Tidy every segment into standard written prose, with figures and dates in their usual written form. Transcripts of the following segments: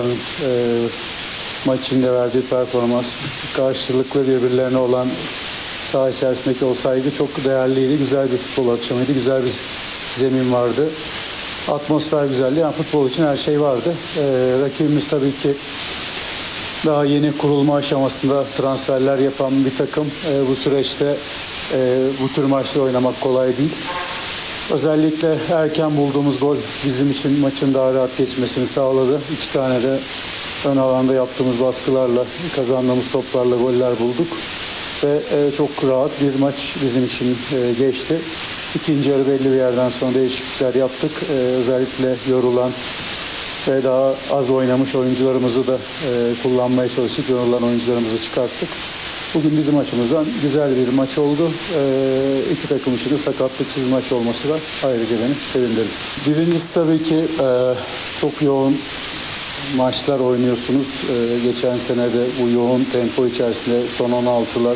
Maç içinde verdiği performans, karşılıklı birbirlerine olan saha içerisindeki o saygı çok değerliydi. Güzel bir futbol akşamıydı. Güzel bir zemin vardı. Atmosfer güzeldi. Yani futbol için her şey vardı. Rakibimiz tabii ki daha yeni kurulma aşamasında transferler yapan bir takım. Bu süreçte bu tür maçları oynamak kolay değil. Özellikle erken bulduğumuz gol bizim için maçın daha rahat geçmesini sağladı. 2 tane de ön alanda yaptığımız baskılarla, kazandığımız toplarla goller bulduk. Ve çok rahat bir maç bizim için geçti. İkinci yarı belli bir yerden sonra değişiklikler yaptık. Özellikle yorulan ve daha az oynamış oyuncularımızı da kullanmaya çalıştık. Yorulan oyuncularımızı çıkarttık. Bugün bizim açımızdan güzel bir maç oldu. İki takım için de sakatlıksız maç olması da ayrıca beni sevindirdi. Birincisi tabii ki çok yoğun maçlar oynuyorsunuz. Geçen sene de bu yoğun tempo içerisinde son 16'lar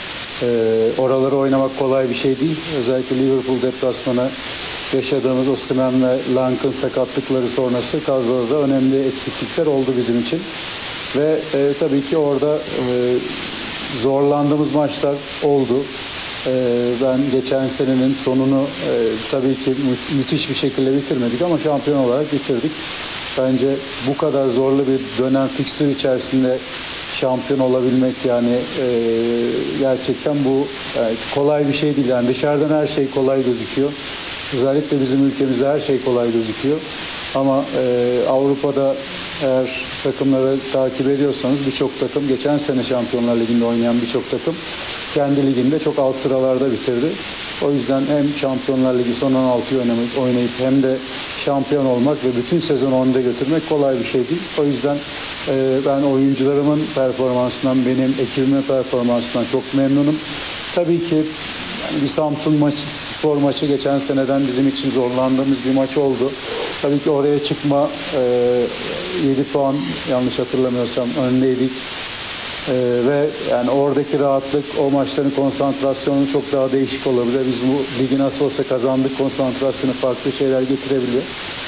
oraları oynamak kolay bir şey değil. Özellikle Liverpool deplasmanı yaşadığımız Osimhen ve Lank'ın sakatlıkları sonrası kadroda da önemli eksiklikler oldu bizim için. Ve tabii ki orada zorlandığımız maçlar oldu. Ben geçen senenin sonunu tabii ki müthiş bir şekilde bitirmedik ama şampiyon olarak bitirdik. Bence bu kadar zorlu bir dönem fikstür içerisinde şampiyon olabilmek yani gerçekten bu kolay bir şey değil. Yani dışarıdan her şey kolay gözüküyor. Özellikle bizim ülkemizde her şey kolay gözüküyor. Ama Avrupa'da eğer takımları takip ediyorsanız birçok takım geçen sene Şampiyonlar Ligi'nde oynayan birçok takım kendi liginde çok alt sıralarda bitirdi. O yüzden hem Şampiyonlar Ligi son 16'yı oynayıp hem de şampiyon olmak ve bütün sezonu önde götürmek kolay bir şey değil. O yüzden ben oyuncularımın performansından, benim ekibimin performansından çok memnunum. Tabii ki bir Samsun spor maçı geçen seneden bizim için zorlandığımız bir maç oldu. Tabii ki oraya çıkma 7 puan yanlış hatırlamıyorsam öndeydik. Ve yani oradaki rahatlık o maçların konsantrasyonu çok daha değişik olabilir. Biz bu ligi nasıl olsa kazandık, konsantrasyonu farklı şeyler getirebiliyor.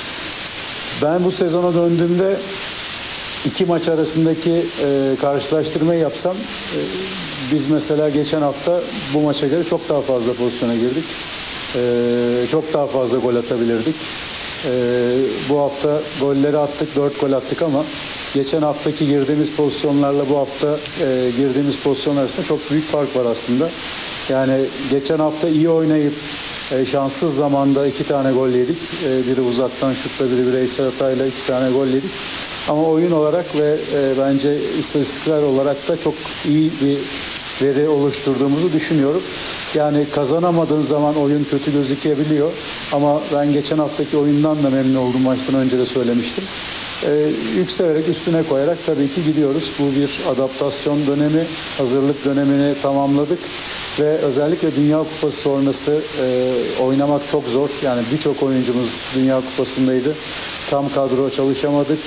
Ben bu sezona döndüğümde 2 maç arasındaki karşılaştırmayı yapsam biz mesela geçen hafta bu maça göre çok daha fazla pozisyona girdik. Çok daha fazla gol atabilirdik. Bu hafta golleri attık, 4 gol attık ama geçen haftaki girdiğimiz pozisyonlarla bu hafta girdiğimiz pozisyonlar arasında çok büyük fark var aslında. Yani geçen hafta iyi oynayıp şanssız zamanda 2 tane gol yedik. Biri uzaktan şutla, biri bireysel hatayla 2 tane gol yedik. Ama oyun olarak ve bence istatistikler olarak da çok iyi bir veri oluşturduğumuzu düşünüyorum. Yani kazanamadığın zaman oyun kötü gözükebiliyor. Ama ben geçen haftaki oyundan da memnun oldum. Maçtan önce de söylemiştim. Yükselerek üstüne koyarak tabii ki gidiyoruz. Bu bir adaptasyon dönemi, hazırlık dönemini tamamladık. Ve özellikle Dünya Kupası sonrası oynamak çok zor. Yani birçok oyuncumuz Dünya Kupası'ndaydı. Tam kadro çalışamadık.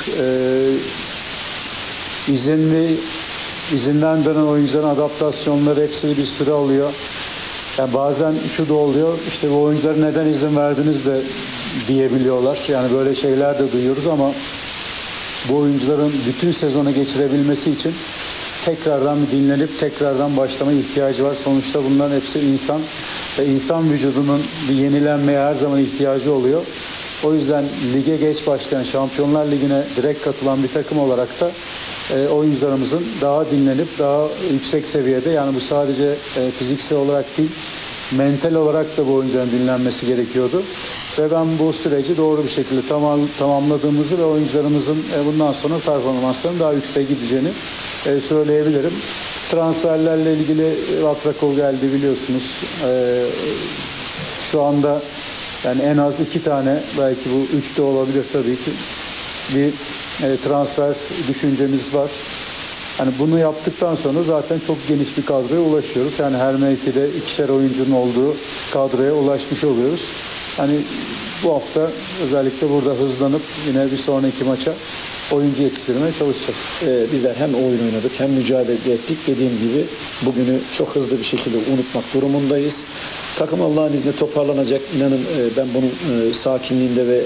İzinden dönen oyuncuların adaptasyonları hepsi bir süre alıyor. Yani bazen şu da oluyor, işte bu oyunculara neden izin verdiniz de diyebiliyorlar. Yani böyle şeyler de duyuyoruz ama bu oyuncuların bütün sezonu geçirebilmesi için tekrardan bir dinlenip tekrardan başlamaya ihtiyacı var. Sonuçta bunların hepsi insan ve insan vücudunun bir yenilenmeye her zaman ihtiyacı oluyor. O yüzden lige geç başlayan, Şampiyonlar Ligi'ne direkt katılan bir takım olarak da oyuncularımızın daha dinlenip daha yüksek seviyede, yani bu sadece fiziksel olarak değil, mental olarak da bu oyuncuların dinlenmesi gerekiyordu. Ve ben bu süreci doğru bir şekilde tamamladığımızı ve oyuncularımızın bundan sonra performanslarının daha yükseğe gideceğini söyleyebilirim. Transferlerle ilgili Vatrakol geldi biliyorsunuz. Şu anda yani en az 2 tane, belki bu 3 de olabilir tabii ki, bir transfer düşüncemiz var. Yani bunu yaptıktan sonra zaten çok geniş bir kadroya ulaşıyoruz. Yani her mevkide 2'şer oyuncunun olduğu kadroya ulaşmış oluyoruz. Hani bu hafta özellikle burada hızlanıp yine bir sonraki maça oyuncu yetiştirmeye çalışacağız. Bizler hem oyun oynadık hem mücadele ettik. Dediğim gibi bugünü çok hızlı bir şekilde unutmak durumundayız. Takım Allah'ın izniyle toparlanacak. İnanın ben bunun sakinliğinde ve